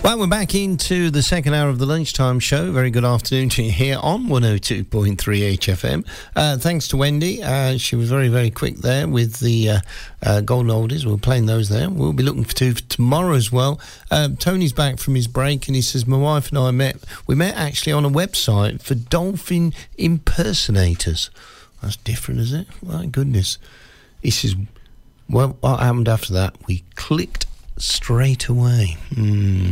Well, we're back into the second hour of the lunchtime show. Very good afternoon to you here on 102.3 HFM. Thanks to Wendy. She was very, very quick there with the golden oldies. We're playing those there. We'll be looking for tomorrow as well. Tony's back from his break and he says, my wife and I met actually on a website for dolphin impersonators. That's different, is it? My goodness. He says, well, what happened after that? We clicked straight away.